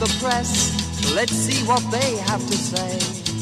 the press. Let's see what they have to say.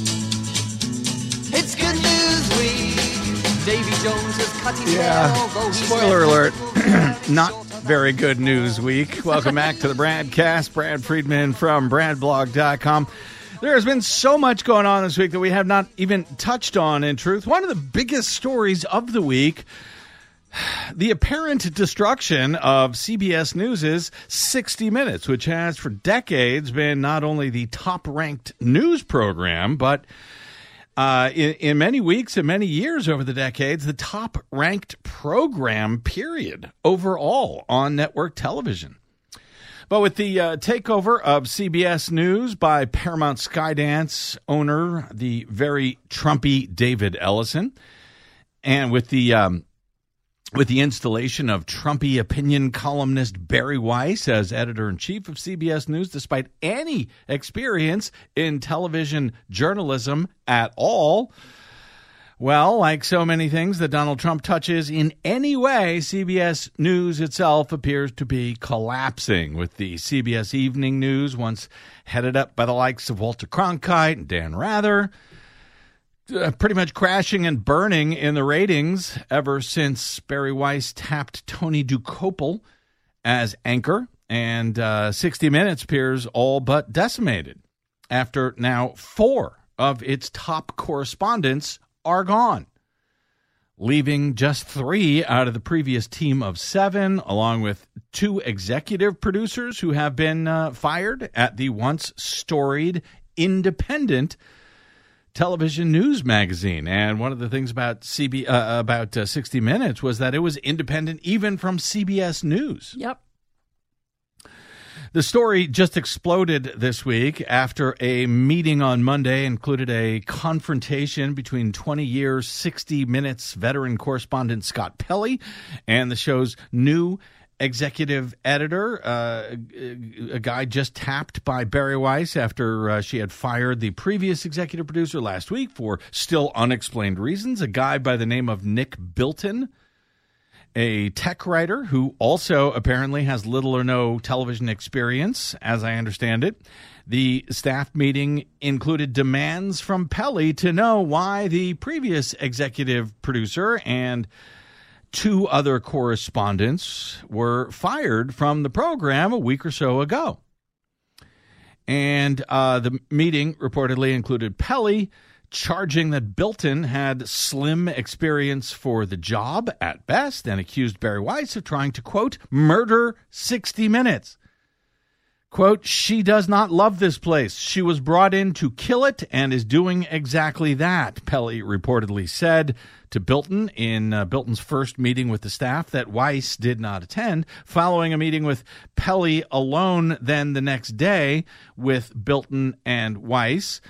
It's Good News Week. Davy Jones has cut his hair, although he's spoiler alert, not very good news week. Welcome back to the Bradcast. Brad Friedman from BradBlog.com. There has been so much going on this week that we have not even touched on, in truth. One of the biggest stories of the week, the apparent destruction of CBS News' 60 Minutes, which has for decades been not only the top-ranked news program, but in many weeks and many years over the decades, the top-ranked program, period, overall on network television. But with the takeover of CBS News by Paramount Skydance owner, the very Trumpy David Ellison, and with the installation of Trumpy opinion columnist Barry Weiss as editor-in-chief of CBS News, despite any experience in television journalism at all, well, like so many things that Donald Trump touches in any way, CBS News itself appears to be collapsing, with the CBS Evening News, once headed up by the likes of Walter Cronkite and Dan Rather, pretty much crashing and burning in the ratings ever since Barry Weiss tapped Tony Dokoupil as anchor, and 60 Minutes appears all but decimated after now 4 of its top correspondents are gone, leaving just 3 out of the previous team of 7, along with 2 executive producers who have been fired at the once storied independent television news magazine. And one of the things about 60 Minutes was that it was independent even from CBS News. Yep. The story just exploded this week after a meeting on Monday included a confrontation between 20-year 60 Minutes veteran correspondent Scott Pelley and the show's new executive editor, a guy just tapped by Barry Weiss after she had fired the previous executive producer last week for still unexplained reasons, a guy by the name of Nick Bilton, a tech writer who also apparently has little or no television experience, as I understand it. The staff meeting included demands from Pelley to know why the previous executive producer and 2 other correspondents were fired from the program a week or so ago. And the meeting reportedly included Pelley charging that Bilton had slim experience for the job at best and accused Barry Weiss of trying to, quote, murder 60 Minutes. Quote, she does not love this place. She was brought in to kill it and is doing exactly that, Pelley reportedly said to Bilton in Bilton's first meeting with the staff that Weiss did not attend, following a meeting with Pelley alone then the next day with Bilton and Weiss.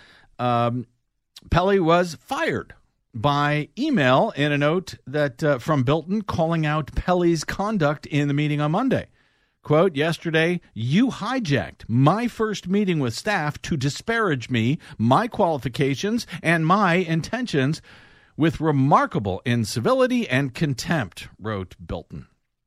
Pelley was fired by email in a note that from Bilton calling out Pelley's conduct in the meeting on Monday. Quote, yesterday, you hijacked my first meeting with staff to disparage me, my qualifications, and my intentions with remarkable incivility and contempt, wrote Bilton.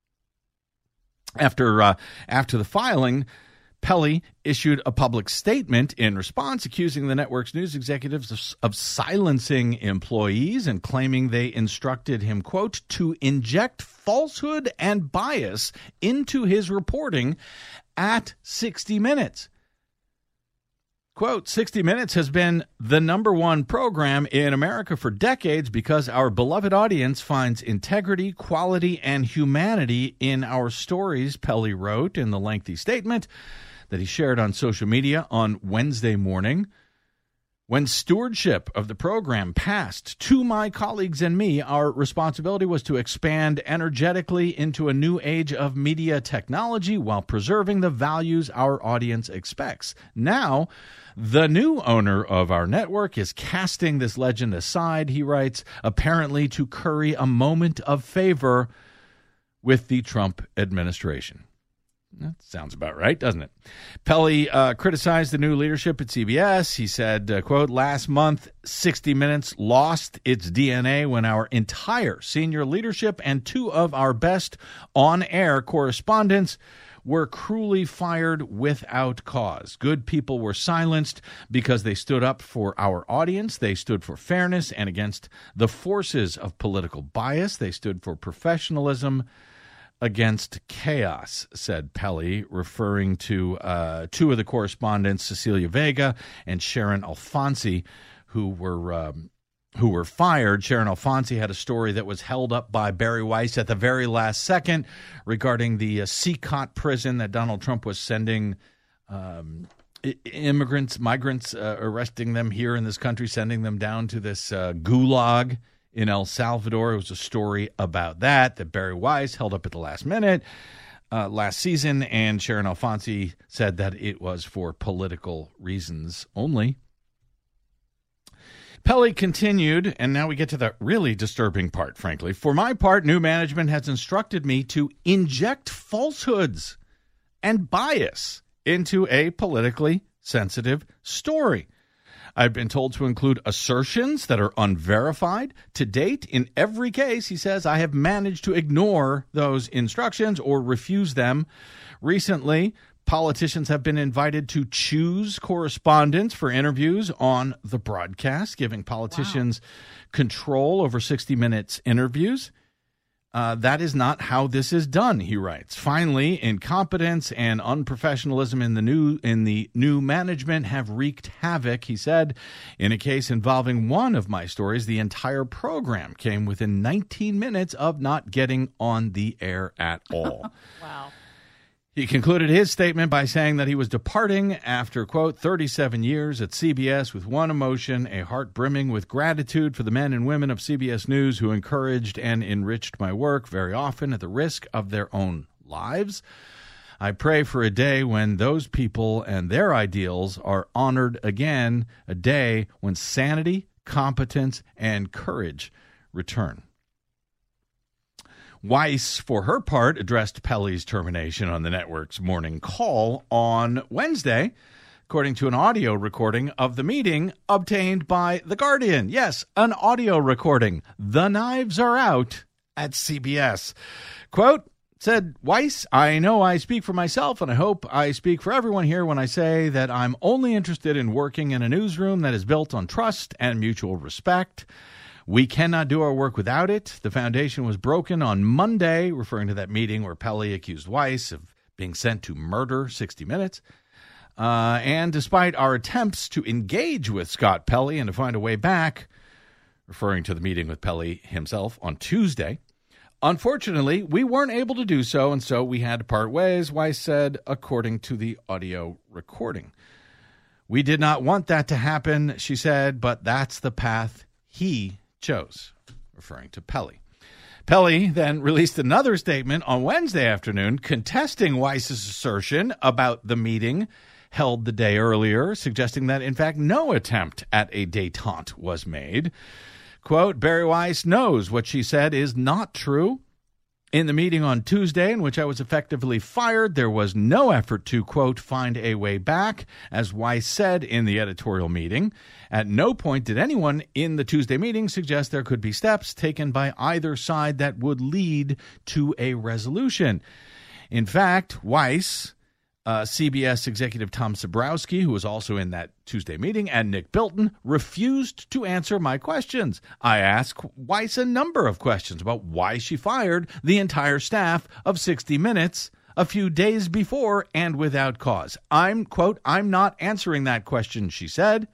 After the filing, Pelley issued a public statement in response, accusing the network's news executives of silencing employees and claiming they instructed him, quote, to inject falsehood and bias into his reporting at 60 Minutes. Quote, 60 Minutes has been the #1 program in America for decades because our beloved audience finds integrity, quality, and humanity in our stories, Pelley wrote in the lengthy statement that he shared on social media on Wednesday morning. When stewardship of the program passed to my colleagues and me, our responsibility was to expand energetically into a new age of media technology while preserving the values our audience expects. Now, the new owner of our network is casting this legend aside, he writes, apparently to curry a moment of favor with the Trump administration. That sounds about right, doesn't it? Pelley criticized the new leadership at CBS. He said, quote, last month, 60 Minutes lost its DNA when our entire senior leadership and 2 of our best on-air correspondents were cruelly fired without cause. Good people were silenced because they stood up for our audience. They stood for fairness and against the forces of political bias. They stood for professionalism against chaos, said Pelley, referring to two of the correspondents, Cecilia Vega and Sharon Alfonsi, who were fired. Sharon Alfonsi had a story that was held up by Bari Weiss at the very last second regarding the Sikot prison that Donald Trump was sending migrants, arresting them here in this country, sending them down to this gulag in El Salvador. It was a story about that Bari Weiss held up at the last minute last season, and Sharon Alfonsi said that it was for political reasons only. Pelley continued, and now we get to the really disturbing part, frankly. For my part, new management has instructed me to inject falsehoods and bias into a politically sensitive story. I've been told to include assertions that are unverified. To date, in every case, he says, I have managed to ignore those instructions or refuse them. Recently, politicians have been invited to choose correspondents for interviews on the broadcast, giving politicians control over 60 Minutes interviews. That is not how this is done, he writes. Finally, incompetence and unprofessionalism in the new management have wreaked havoc, he said. In a case involving one of my stories, the entire program came within 19 minutes of not getting on the air at all. Wow. He concluded his statement by saying that he was departing after, quote, 37 years at CBS with one emotion, a heart brimming with gratitude for the men and women of CBS News who encouraged and enriched my work, very often at the risk of their own lives. I pray for a day when those people and their ideals are honored again, a day when sanity, competence, and courage return. Weiss, for her part, addressed Pelley's termination on the network's morning call on Wednesday, according to an audio recording of the meeting obtained by The Guardian. Yes, an audio recording. The knives are out at CBS. Quote, said Weiss, I know I speak for myself, and I hope I speak for everyone here when I say that I'm only interested in working in a newsroom that is built on trust and mutual respect. We cannot do our work without it. The foundation was broken on Monday, referring to that meeting where Pelley accused Weiss of being sent to murder 60 Minutes. And despite our attempts to engage with Scott Pelley and to find a way back, referring to the meeting with Pelley himself on Tuesday, unfortunately, we weren't able to do so, and so we had to part ways, Weiss said, according to the audio recording. We did not want that to happen, she said, but that's the path he chose, referring to Pelley. Pelley then released another statement on Wednesday afternoon contesting Weiss's assertion about the meeting held the day earlier, suggesting that, in fact, no attempt at a détente was made. Quote, Bari Weiss knows what she said is not true. In the meeting on Tuesday, in which I was effectively fired, there was no effort to, quote, find a way back, as Weiss said in the editorial meeting. At no point did anyone in the Tuesday meeting suggest there could be steps taken by either side that would lead to a resolution. In fact, Weiss, CBS executive Tom Sabrowski, who was also in that Tuesday meeting, and Nick Bilton refused to answer my questions. I asked Weiss a number of questions about why she fired the entire staff of 60 Minutes a few days before and without cause. I'm not answering that question, she said.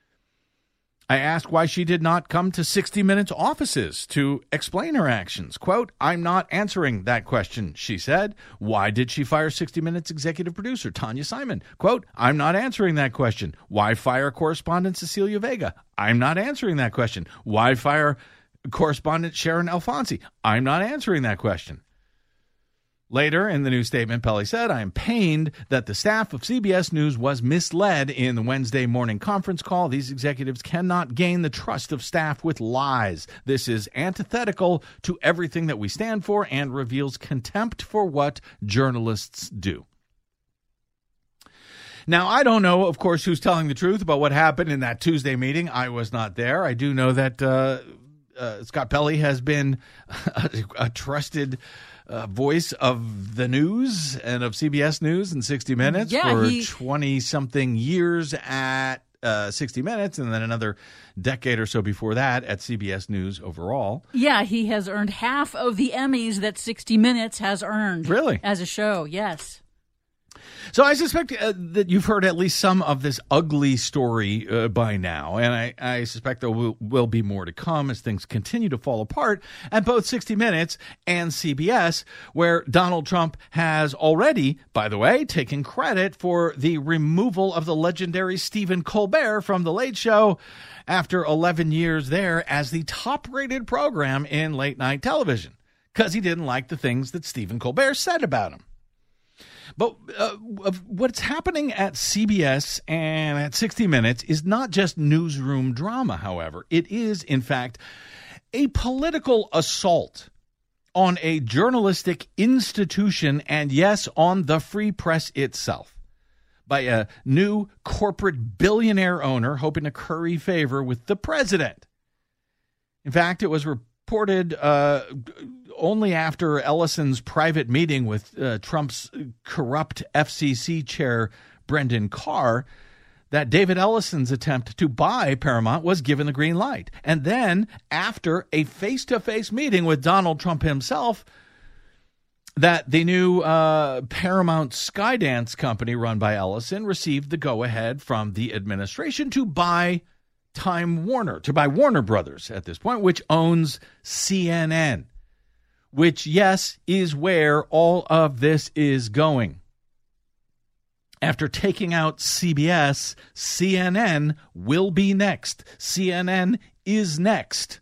I asked why she did not come to 60 Minutes offices to explain her actions. Quote, I'm not answering that question, she said. Why did she fire 60 Minutes executive producer Tanya Simon? Quote, I'm not answering that question. Why fire correspondent Cecilia Vega? I'm not answering that question. Why fire correspondent Sharon Alfonsi? I'm not answering that question. Later, in the new statement, Pelley said, I am pained that the staff of CBS News was misled in the Wednesday morning conference call. These executives cannot gain the trust of staff with lies. This is antithetical to everything that we stand for and reveals contempt for what journalists do. Now, I don't know, of course, who's telling the truth about what happened in that Tuesday meeting. I was not there. I do know that Scott Pelley has been a trusted voice of the news and of CBS News and 60 Minutes for 20-something years at 60 Minutes, and then another decade or so before that at CBS News overall. Yeah, he has earned half of the Emmys that 60 Minutes has earned. Really? As a show, yes. So I suspect that you've heard at least some of this ugly story by now, and I suspect there will be more to come as things continue to fall apart at both 60 Minutes and CBS, where Donald Trump has already, by the way, taken credit for the removal of the legendary Stephen Colbert from The Late Show after 11 years there as the top-rated program in late-night television, because he didn't like the things that Stephen Colbert said about him. But what's happening at CBS and at 60 Minutes is not just newsroom drama, however. It is, in fact, a political assault on a journalistic institution and, yes, on the free press itself by a new corporate billionaire owner hoping to curry favor with the president. In fact, it was reported only after Ellison's private meeting with Trump's corrupt FCC chair, Brendan Carr, that David Ellison's attempt to buy Paramount was given the green light. And then, after a face-to-face meeting with Donald Trump himself, that the new Paramount Skydance company run by Ellison received the go-ahead from the administration to buy Time Warner, to buy Warner Brothers at this point, which owns CNN. Which, yes, is where all of this is going. After taking out CBS, CNN will be next. CNN is next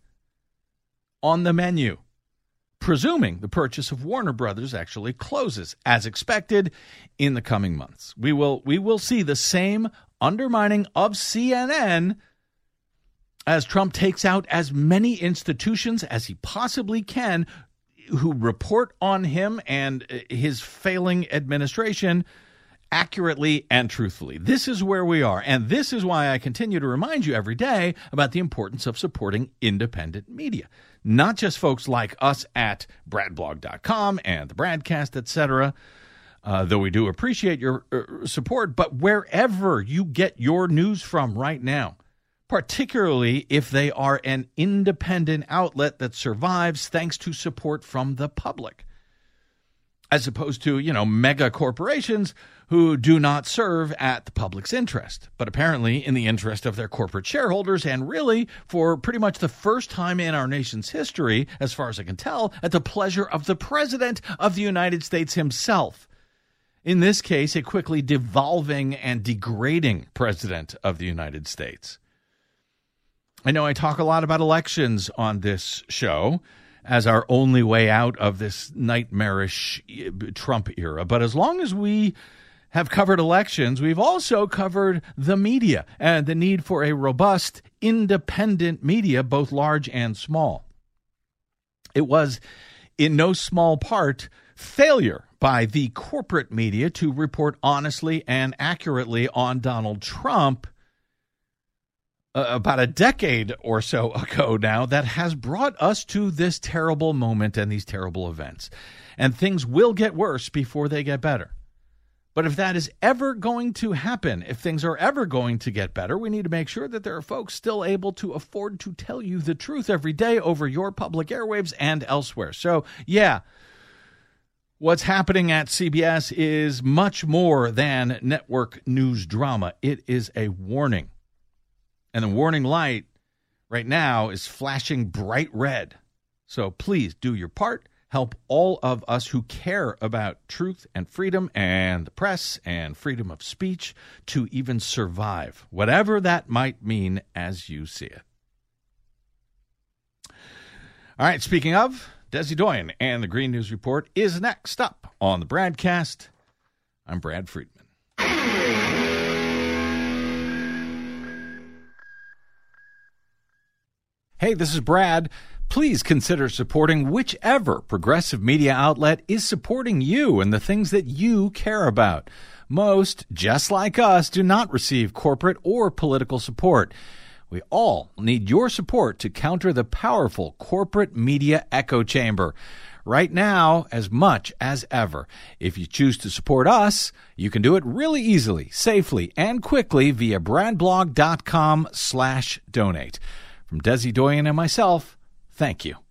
on the menu, presuming the purchase of Warner Brothers actually closes, as expected, in the coming months. We will see the same undermining of CNN as Trump takes out as many institutions as he possibly can who report on him and his failing administration accurately and truthfully. This is where we are, and this is why I continue to remind you every day about the importance of supporting independent media. Not just folks like us at bradblog.com and the Bradcast, etc., though we do appreciate your support, but wherever you get your news from right now, particularly if they are an independent outlet that survives thanks to support from the public, as opposed to, mega corporations who do not serve at the public's interest, but apparently in the interest of their corporate shareholders, and really, for pretty much the first time in our nation's history, as far as I can tell, at the pleasure of the President of the United States himself. In this case, a quickly devolving and degrading President of the United States. I know I talk a lot about elections on this show as our only way out of this nightmarish Trump era. But as long as we have covered elections, we've also covered the media and the need for a robust, independent media, both large and small. It was, in no small part, failure by the corporate media to report honestly and accurately on Donald Trump about a decade or so ago now that has brought us to this terrible moment and these terrible events. And things will get worse before they get better. But if that is ever going to happen, if things are ever going to get better, we need to make sure that there are folks still able to afford to tell you the truth every day over your public airwaves and elsewhere. So, yeah, what's happening at CBS is much more than network news drama. It is a warning. And the warning light right now is flashing bright red. So please do your part. Help all of us who care about truth and freedom and the press and freedom of speech to even survive, whatever that might mean as you see it. All right, speaking of, Desi Doyen and the Green News Report is next up on the Bradcast. I'm Brad Friedman. Hey, this is Brad. Please consider supporting whichever progressive media outlet is supporting you and the things that you care about. Most, just like us, do not receive corporate or political support. We all need your support to counter the powerful corporate media echo chamber. Right now, as much as ever. If you choose to support us, you can do it really easily, safely, and quickly via bradblog.com/donate. From Desi Doyen and myself, thank you.